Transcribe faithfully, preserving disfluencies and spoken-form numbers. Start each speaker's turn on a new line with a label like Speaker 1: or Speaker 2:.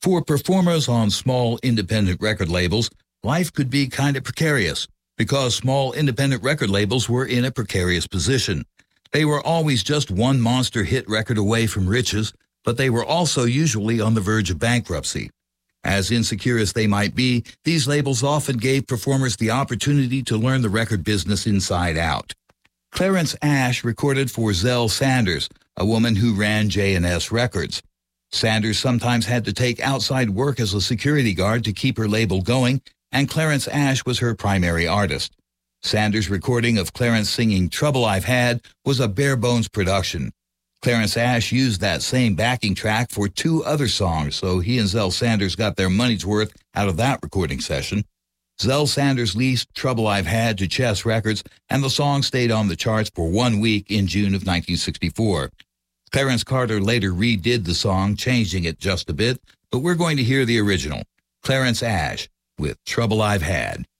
Speaker 1: For performers on small independent record labels, life could be kind of precarious because small independent record labels were in a precarious position. They were always just one monster hit record away from riches, but they were also usually on the verge of bankruptcy. As insecure as they might be, these labels often gave performers the opportunity to learn the record business inside out. Clarence Ash recorded for Zell Sanders, a woman who ran J and S Records. Sanders sometimes had to take outside work as a security guard to keep her label going, and Clarence Ash was her primary artist. Sanders' recording of Clarence singing Trouble I've Had was a bare-bones production. Clarence Ash used that same backing track for two other songs, so he and Zell Sanders got their money's worth out of that recording session. Zell Sanders leased Trouble I've Had to Chess Records, and the song stayed on the charts for one week in June of nineteen sixty-four. Clarence Carter later redid the song, changing it just a bit, but we're going to hear the original, Clarence Ash with Trouble I've Had.